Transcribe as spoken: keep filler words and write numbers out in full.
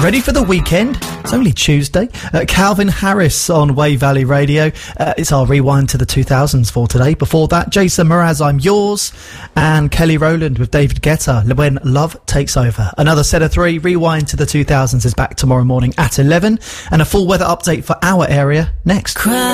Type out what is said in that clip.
Ready for the weekend? It's only Tuesday. Uh, Calvin Harris on Wave Valley Radio. Uh, it's our rewind to the two thousands for today. Before that, Jason Mraz, I'm Yours, and Kelly Rowland with David Guetta, When Love Takes Over. Another set of three, rewind to the two thousands, is back tomorrow morning at eleven, and a full weather update for our area next. Cry.